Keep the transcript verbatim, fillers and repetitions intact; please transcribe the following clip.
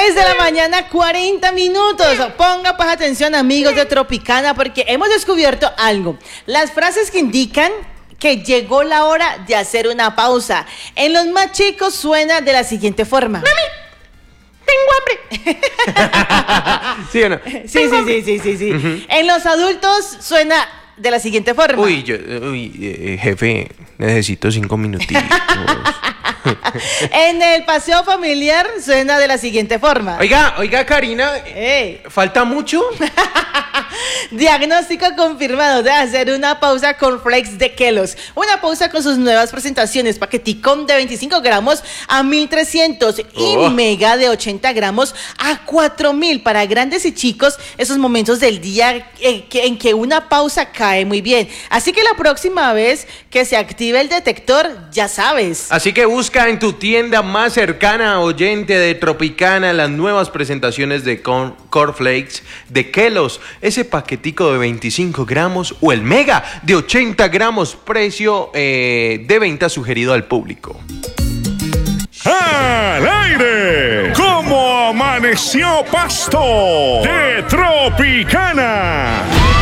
diez de la mañana, cuarenta minutos. Ponga pues atención, amigos de Tropicana, porque hemos descubierto algo. Las frases que indican que llegó la hora de hacer una pausa. En los más chicos suena de la siguiente forma. ¡Mami! ¡Tengo hambre! ¿Sí o no? Sí, sí, sí, sí, sí, sí. Uh-huh. En los adultos suena de la siguiente forma. Uy, yo, uy, eh, jefe, necesito cinco minutitos. En el paseo familiar suena de la siguiente forma. Oiga, oiga, Karina, hey. ¿Falta mucho? Diagnóstico confirmado de hacer una pausa con Flakes de Kellogg's. Una pausa con sus nuevas presentaciones. Paqueticón de veinticinco gramos a mil trescientos oh. y mega de ochenta gramos a cuatro mil. Para grandes y chicos, esos momentos del día en que, en que una pausa cae muy bien. Así que la próxima vez que se active el detector, ya sabes. Así que busca en tu tienda más cercana, oyente de Tropicana, las nuevas presentaciones de Cornflakes de Kellogg's. Ese paquetico de veinticinco gramos o el mega de ochenta gramos, precio eh, de venta sugerido al público. ¡Al aire! ¿Cómo amaneció Pasto? De Tropicana.